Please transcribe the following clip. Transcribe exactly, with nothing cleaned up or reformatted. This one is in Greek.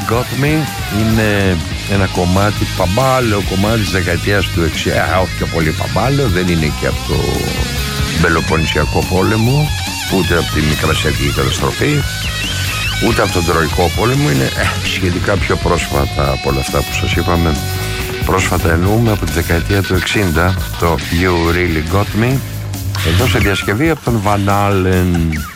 Really Got Me είναι ένα κομμάτι, παμπάλαιο κομμάτι της δεκαετίας του εξήντα. Όχι και πολύ παμπάλαιο, δεν είναι και από το Πελοποννησιακό πόλεμο, ούτε από τη Μικρασιατική καταστροφή, ούτε από τον Τροϊκό πόλεμο. Είναι ε, σχετικά πιο πρόσφατα από όλα αυτά που σας είπαμε. Πρόσφατα εννοούμε από τη δεκαετία του εξήντα, το You Really Got Me, εδώ σε διασκευή από τον Van Halen.